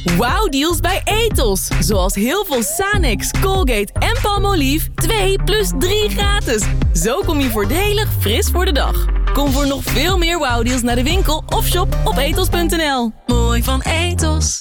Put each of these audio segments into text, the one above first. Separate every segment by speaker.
Speaker 1: Wauw-deals bij Ethos. Zoals heel veel Sanex, Colgate en Palmolive. 2 plus 3 gratis. Zo kom je voordelig fris voor de dag. Kom voor nog veel meer wauw-deals naar de winkel of shop op ethos.nl. Mooi van Ethos.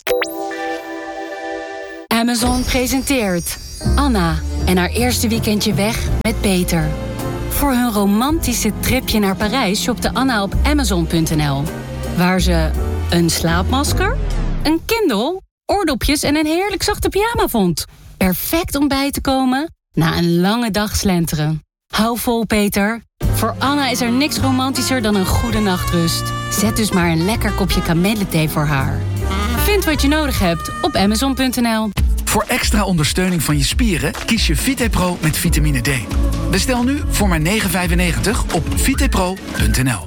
Speaker 2: Amazon presenteert Anna en haar eerste weekendje weg met Peter. Voor hun romantische tripje naar Parijs shopte Anna op Amazon.nl. Waar ze een slaapmasker, een Kindle, oordopjes en een heerlijk zachte pyjama vond. Perfect om bij te komen na een lange dag slenteren. Hou vol, Peter. Voor Anna is er niks romantischer dan een goede nachtrust. Zet dus maar een lekker kopje kamillethee voor haar. Vind wat je nodig hebt op Amazon.nl.
Speaker 3: Voor extra ondersteuning van je spieren kies je VitePro met vitamine D. Bestel nu voor maar €9,95 op vitepro.nl.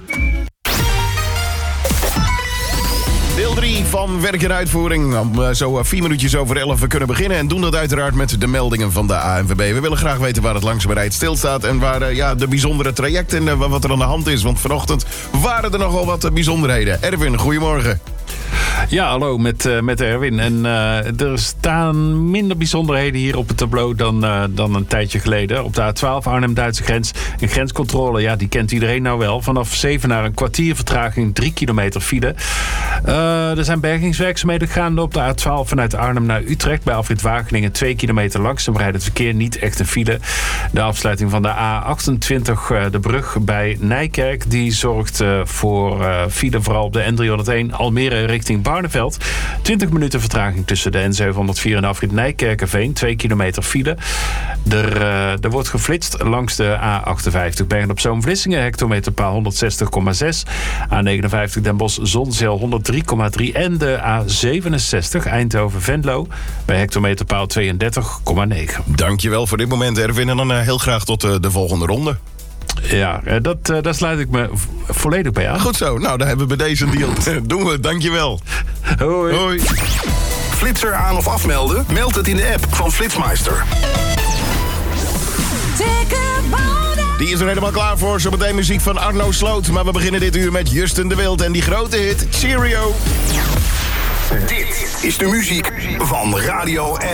Speaker 4: Deel 3 van Werk en Uitvoering. Om zo 4 minuutjes over 11 we kunnen beginnen. En doen dat uiteraard met de meldingen van de ANWB. We willen graag weten waar het langzamerrijd stilstaat. En waar de bijzondere trajecten en wat er aan de hand is. Want vanochtend waren er nogal wat bijzonderheden. Erwin, goedemorgen.
Speaker 5: Ja, hallo, met Erwin. En er staan minder bijzonderheden hier op het tableau dan een tijdje geleden. Op de A12 Arnhem-Duitse grens. Een grenscontrole, ja, die kent iedereen nou wel. Vanaf 7 naar een kwartier vertraging, 3 kilometer file. Er zijn bergingswerkzaamheden gaande op de A12 vanuit Arnhem naar Utrecht. Bij afrit Wageningen 2 kilometer langzaam rijdt het verkeer, niet echt een file. De afsluiting van de A28, de brug bij Nijkerk, die zorgt voor file vooral op de N301 Almere richting Barneveld. 20 minuten vertraging tussen de N704 en de afrit Nijkerkerveen. 2 kilometer file. Er wordt geflitst langs de A58 Bergen op Zoom Vlissingen. Hectometerpaal 160,6. A59 Den Bosch Zonzeel 103,3. En de A67 Eindhoven Venlo bij hectometerpaal 32,9.
Speaker 4: Dankjewel voor dit moment, Erwin. En dan heel graag tot de volgende ronde.
Speaker 5: Ja, daar sluit ik me volledig bij aan.
Speaker 4: Goed zo, nou, dan hebben we bij deze deal. Doen we, dankjewel.
Speaker 5: Hoi.
Speaker 4: Hoi.
Speaker 6: Flitser aan of afmelden? Meld het in de app van Flitsmeister.
Speaker 4: Die is er helemaal klaar voor. Zometeen muziek van Arno Sloot. Maar we beginnen dit uur met Justin de Wild en die grote hit Cheerio.
Speaker 6: Dit is de muziek van Radio